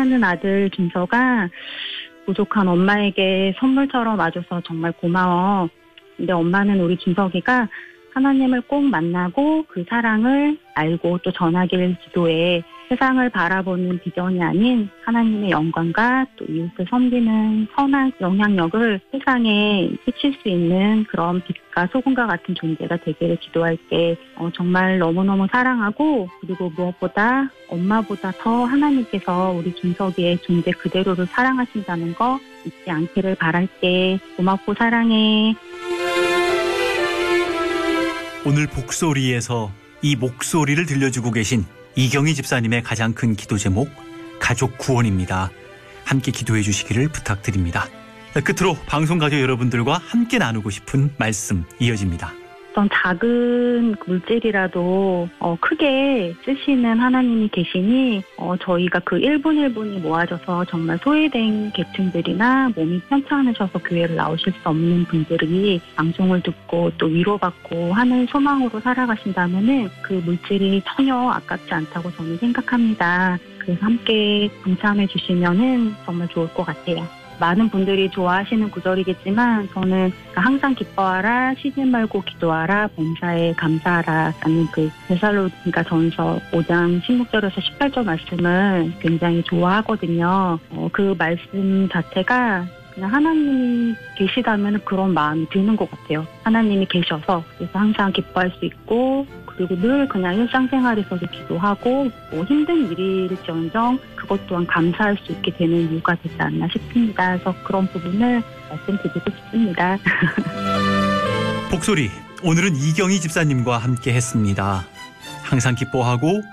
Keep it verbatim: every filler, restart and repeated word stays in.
사랑하는 아들 준서가 부족한 엄마에게 선물처럼 와줘서 정말 고마워. 근데 엄마는 우리 준석이가 하나님을 꼭 만나고 그 사랑을 알고 또 전하기를 기도해. 세상을 바라보는 비전이 아닌 하나님의 영광과 또 이웃을 섬기는 선한 영향력을 세상에 끼칠 수 있는 그런 빛과 소금과 같은 존재가 되기를 기도할게. 어, 정말 너무너무 사랑하고, 그리고 무엇보다 엄마보다 더 하나님께서 우리 준석이의 존재 그대로를 사랑하신다는 거 잊지 않기를 바랄게. 고맙고 사랑해. 오늘 복소리에서 이 목소리를 들려주고 계신 이경희 집사님의 가장 큰 기도 제목, 가족 구원입니다. 함께 기도해 주시기를 부탁드립니다. 끝으로 방송 가족 여러분들과 함께 나누고 싶은 말씀 이어집니다. 어떤 작은 물질이라도 어, 크게 쓰시는 하나님이 계시니 어, 저희가 그 일 분 일 분이 모아져서 정말 소외된 계층들이나 몸이 편찮으셔서 교회를 나오실 수 없는 분들이 방송을 듣고 또 위로받고 하는 소망으로 살아가신다면은 그 물질이 전혀 아깝지 않다고 저는 생각합니다. 그래서 함께 동참해 주시면은 정말 좋을 것 같아요. 많은 분들이 좋아하시는 구절이겠지만 저는 항상 기뻐하라, 쉬지 말고 기도하라, 범사에 감사하라 라는 그 데살로니가 전서 오 장 십육 절에서 십팔 절 말씀을 굉장히 좋아하거든요. 어, 그 말씀 자체가 그냥 하나님이 계시다면 그런 마음이 드는 것 같아요. 하나님이 계셔서 그래서 항상 기뻐할 수 있고, 그리고 늘 그냥 일상생활에서도 기도하고 뭐 힘든 일일지언정 그것 또한 감사할 수 있게 되는 이유가 되지 않나 싶습니다. 그래서 그런 부분을 말씀드리고 싶습니다. 복소리, 오늘은 이경희 집사님과 함께 했습니다. 항상 기뻐하고